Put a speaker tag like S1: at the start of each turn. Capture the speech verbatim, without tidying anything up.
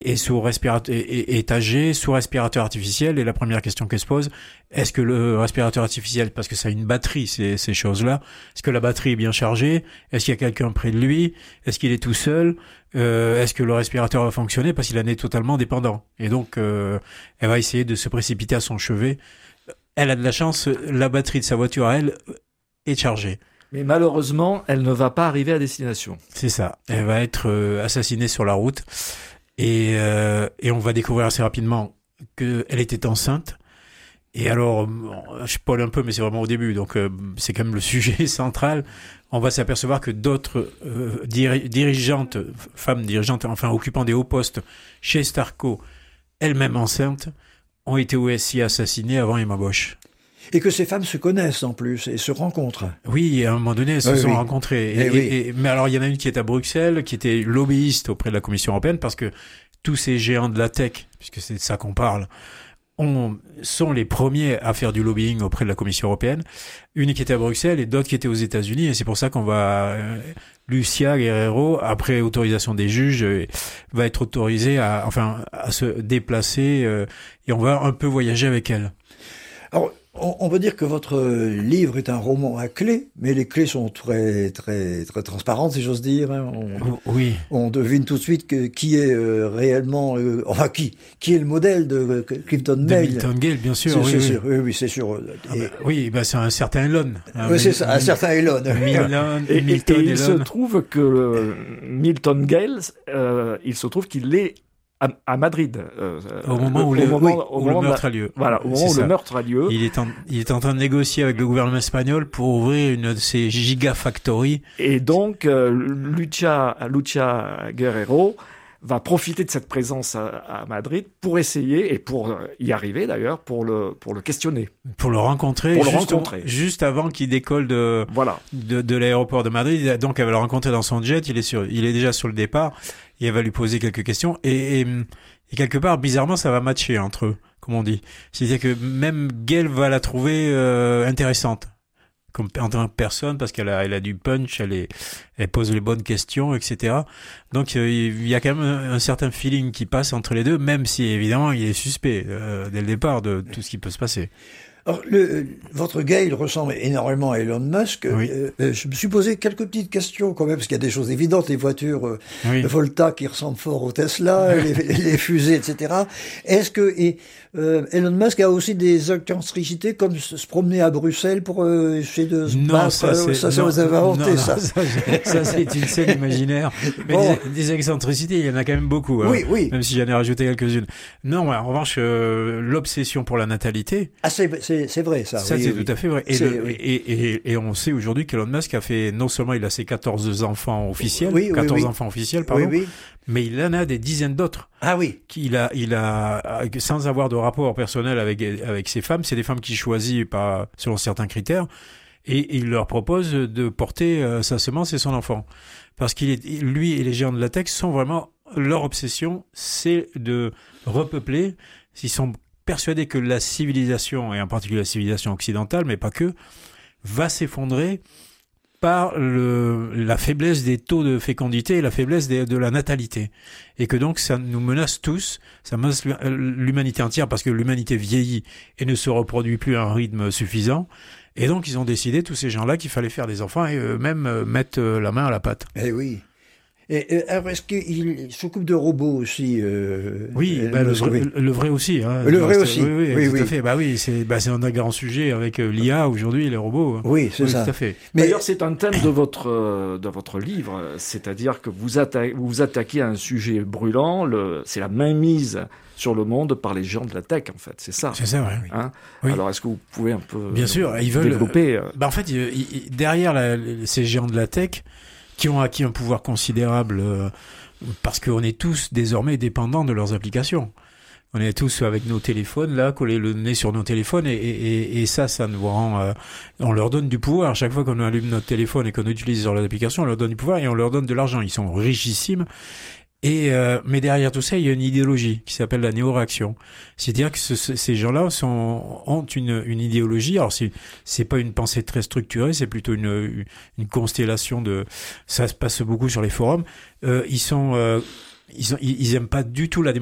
S1: est sous respirateur, est, est âgé, sous respirateur artificiel, et la première question qu'elle se pose, est-ce que le respirateur artificiel, parce que ça a une batterie, ces, ces choses-là, est-ce que la batterie est bien chargée? Est-ce qu'il y a quelqu'un près de lui? Est-ce qu'il est tout seul? Euh, est-ce que le respirateur va fonctionner? Parce qu'il en est totalement dépendant. Et donc, euh, elle va essayer de se précipiter à son chevet. Elle a de la chance, la batterie de sa voiture à elle est chargée.
S2: Mais malheureusement, elle ne va pas arriver à destination.
S1: C'est ça. Elle va être euh, assassinée sur la route. Et, euh, et on va découvrir assez rapidement qu'elle était enceinte. Et alors, je spoil un peu, mais c'est vraiment au début, donc euh, c'est quand même le sujet central. On va s'apercevoir que d'autres euh, diri- dirigeantes, femmes dirigeantes, enfin occupant des hauts postes chez Starco, elles-mêmes enceintes, ont été aussi assassinées avant Emma Bosch.
S3: Et que ces femmes se connaissent en plus et se rencontrent.
S1: Oui, à un moment donné, elles se
S3: oui,
S1: sont
S3: oui.
S1: rencontrées. Et,
S3: Eh
S1: et,
S3: oui.
S1: et, mais alors, il y en a une qui est à Bruxelles, qui était lobbyiste auprès de la Commission européenne, parce que tous ces géants de la tech, puisque c'est de ça qu'on parle, ont, sont les premiers à faire du lobbying auprès de la Commission européenne. Une qui était à Bruxelles et d'autres qui étaient aux États-Unis. Et c'est pour ça qu'on va... Euh, Lucia Guerrero, après autorisation des juges, euh, va être autorisée à, enfin, à se déplacer euh, et on va un peu voyager avec elle.
S3: Alors, on, on peut dire que votre livre est un roman à clés, mais les clés sont très, très, très transparentes, si j'ose dire. Hein. On,
S1: oui.
S3: On devine tout de suite que, qui est euh, réellement, euh, enfin qui, qui est le modèle de Clinton
S1: De
S3: Mail.
S1: Milton Gale, bien sûr.
S3: C'est,
S1: oui,
S3: c'est
S1: oui.
S3: sûr, oui, oui, c'est sûr.
S1: Ah
S3: Et,
S1: bah, oui, bah c'est un certain Elon. Hein,
S3: oui, c'est ça, un certain Elon.
S1: Milton,
S2: Et,
S1: Milton
S2: et, et il
S1: Elon.
S2: se trouve que euh, Milton Gale, euh, il se trouve qu'il est à, à Madrid. Euh,
S1: Au moment où,
S2: au
S1: le,
S2: moment,
S1: oui,
S2: au
S1: où
S2: moment
S1: le meurtre
S2: de,
S1: a lieu.
S2: Voilà, au moment
S1: C'est
S2: où
S1: ça.
S2: le meurtre a lieu.
S1: Il est, en, il est en train de négocier avec le gouvernement espagnol pour ouvrir une de ces gigafactories.
S2: Et donc, euh, Lucia, Lucia Guerrero va profiter de cette présence à, à Madrid pour essayer, et pour y arriver d'ailleurs, pour le, pour le questionner.
S1: Pour le rencontrer,
S2: Pour le
S1: juste,
S2: rencontrer.
S1: juste avant qu'il décolle de,
S2: Voilà.
S1: de, de l'aéroport de Madrid. Donc, elle va le rencontrer dans son jet. Il est sur, il est déjà sur le départ. Et elle va lui poser quelques questions. Et, et, et quelque part, bizarrement, ça va matcher entre eux, comme on dit. C'est-à-dire que même Gale va la trouver euh, intéressante. Comme en tant que personne, parce qu'elle a, elle a du punch, elle est, elle pose les bonnes questions, et cetera. Donc, euh, il y a quand même un, un certain feeling qui passe entre les deux, même si, évidemment, il est suspect, euh, dès le départ, de tout ce qui peut se passer.
S3: Alors, le, votre Gale ressemble énormément à Elon Musk.
S1: Oui.
S3: Euh, je me suis posé quelques petites questions quand même, parce qu'il y a des choses évidentes, les voitures euh,
S1: Oui.
S3: Volta qui ressemblent fort au Tesla, les, les fusées, et cetera. Est-ce que et, euh, Elon Musk a aussi des excentricités comme se, se promener à Bruxelles pour euh, essayer de se
S1: Non,
S3: battre,
S1: ça, c'est,
S3: ça, ça
S1: non,
S3: vous avez inventé,
S1: non, non,
S3: ça.
S1: ça, ça, c'est une scène imaginaire. Mais
S3: Bon.
S1: des, des excentricités, il y en a quand même beaucoup.
S3: Oui,
S1: hein,
S3: oui.
S1: Même si j'en ai rajouté quelques-unes. Non, en revanche, euh, l'obsession pour la natalité,
S3: Ah, c'est, c'est, c'est vrai, ça.
S1: ça,
S3: oui,
S1: c'est
S3: oui.
S1: tout à fait vrai. Et,
S3: C'est-
S1: le-
S3: oui.
S1: et, et, et on sait aujourd'hui qu'Elon Musk a fait, non seulement il a ses quatorze enfants officiels,
S3: Oui, oui,
S1: quatorze
S3: oui.
S1: enfants officiels,
S3: Oui,
S1: pardon,
S3: oui.
S1: mais il en a des dizaines d'autres.
S3: Ah oui.
S1: Qu'il a, il a, sans avoir de rapport personnel avec, avec ces femmes, c'est des femmes qu'il choisit pas, selon certains critères, et il leur propose de porter euh, sa semence et son enfant. Parce qu'il est, lui et les géants de la tech sont vraiment, leur obsession, c'est de repeupler. Ils sont persuadés que la civilisation, et en particulier la civilisation occidentale, mais pas que, va s'effondrer par le, la faiblesse des taux de fécondité et la faiblesse des, de la natalité. Et que donc ça nous menace tous, ça menace l'humanité entière parce que l'humanité vieillit et ne se reproduit plus à un rythme suffisant. Et donc ils ont décidé, tous ces gens-là, qu'il fallait faire des enfants et eux-mêmes euh, mettre la main à la pâte.
S3: Eh oui. Et, et alors, est-ce qu'il s'occupe de robots aussi euh,
S1: Oui,
S3: euh,
S1: bah, le,
S3: Musk,
S1: vrai,
S3: oui.
S1: le vrai aussi. Hein.
S3: Le vrai
S1: C'est-
S3: aussi.
S1: Oui, oui,
S3: Oui,
S1: tout
S3: oui.
S1: à fait. Bah oui, c'est, bah, c'est un grand sujet avec euh, l'I A aujourd'hui, les robots. hein.
S3: Oui, c'est
S1: Oui,
S3: ça.
S1: tout à fait.
S3: Mais
S2: D'ailleurs, c'est un thème de votre, euh, de votre livre, c'est-à-dire que vous, atta- vous vous attaquez à un sujet brûlant, le, c'est la mainmise sur le monde par les géants de la tech, en fait, c'est ça.
S1: C'est ça, ouais.
S2: Hein
S1: Oui.
S2: Alors, est-ce que vous pouvez un peu
S1: Bien sûr, ils veulent
S2: développer euh,
S1: Bah en fait, il- il- derrière la, ces géants de la tech, qui ont acquis un pouvoir considérable, euh, parce qu'on est tous désormais dépendants de leurs applications. On est tous avec nos téléphones, là, collés le nez sur nos téléphones, et, et, et ça, ça nous rend... Euh, on leur donne du pouvoir. Chaque fois qu'on allume notre téléphone et qu'on utilise leurs applications, on leur donne du pouvoir et on leur donne de l'argent. Ils sont richissimes. Et euh, mais derrière tout ça, il y a une idéologie qui s'appelle la néo-réaction. C'est-à-dire que ce, ce, ces gens-là sont, ont une, une idéologie. Alors c'est c'est pas une pensée très structurée, c'est plutôt une, une constellation de. Ça se passe beaucoup sur les forums. Euh, ils sont euh, ils, ont, ils, ils aiment pas du tout la